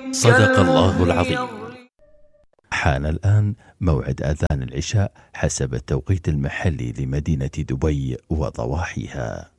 صدق الله العظيم. حان الآن موعد أذان العشاء حسب التوقيت المحلي لمدينة دبي وضواحيها.